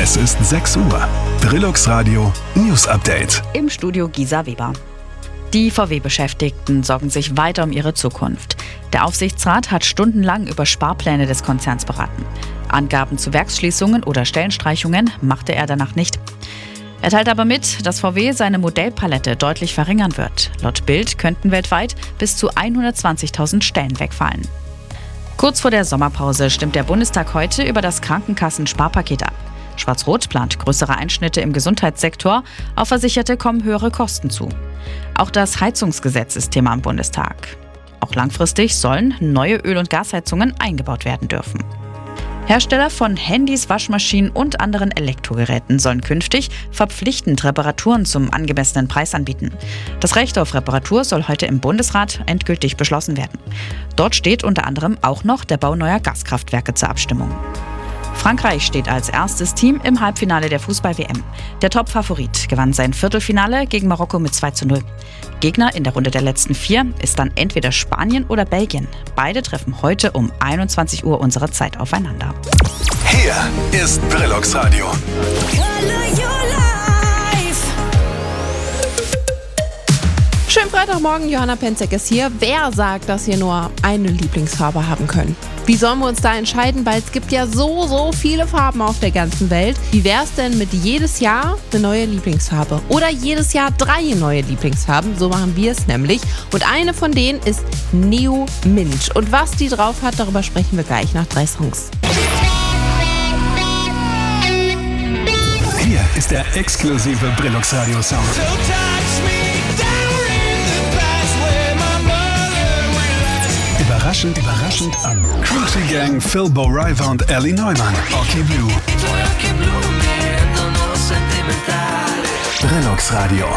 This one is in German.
Es ist 6 Uhr. Brillux Radio News Update. Im Studio Gisa Weber. Die VW-Beschäftigten sorgen sich weiter um ihre Zukunft. Der Aufsichtsrat hat stundenlang über Sparpläne des Konzerns beraten. Angaben zu Werksschließungen oder Stellenstreichungen machte er danach nicht. Er teilt aber mit, dass VW seine Modellpalette deutlich verringern wird. Laut Bild könnten weltweit bis zu 120.000 Stellen wegfallen. Kurz vor der Sommerpause stimmt der Bundestag heute über das Krankenkassen-Sparpaket ab. Schwarz-Rot plant größere Einschnitte im Gesundheitssektor, auf Versicherte kommen höhere Kosten zu. Auch das Heizungsgesetz ist Thema im Bundestag. Auch langfristig sollen neue Öl- und Gasheizungen eingebaut werden dürfen. Hersteller von Handys, Waschmaschinen und anderen Elektrogeräten sollen künftig verpflichtend Reparaturen zum angemessenen Preis anbieten. Das Recht auf Reparatur soll heute im Bundesrat endgültig beschlossen werden. Dort steht unter anderem auch noch der Bau neuer Gaskraftwerke zur Abstimmung. Frankreich steht als erstes Team im Halbfinale der Fußball-WM. Der Top-Favorit gewann sein Viertelfinale gegen Marokko mit 2:0. Gegner in der Runde der letzten 4 ist dann entweder Spanien oder Belgien. Beide treffen heute um 21 Uhr unserer Zeit aufeinander. Hier ist Brillux Radio. Schönen Freitagmorgen, Johanna Penzek ist hier. Wer sagt, dass wir nur eine Lieblingsfarbe haben können? Wie sollen wir uns da entscheiden? Weil es gibt ja so viele Farben auf der ganzen Welt. Wie wär's denn mit jedes Jahr eine neue Lieblingsfarbe? Oder jedes Jahr 3 neue Lieblingsfarben? So machen wir es nämlich. Und eine von denen ist Neo Mint. Und was die drauf hat, darüber sprechen wir gleich nach 3 Songs. Hier ist der exklusive Brillux Radio Sound. Überraschend an. Crunchy Gang, Phil Bo River und Ellie Neumann. Okay Blue. Brillux Radio.